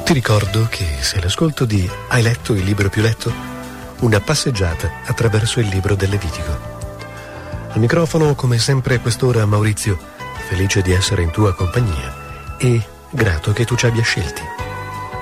Ti ricordo che se l'ascolto di Hai letto il libro più letto? Una passeggiata attraverso il libro del Levitico. Al microfono, come sempre a quest'ora, Maurizio, felice di essere in tua compagnia e grato che tu ci abbia scelti.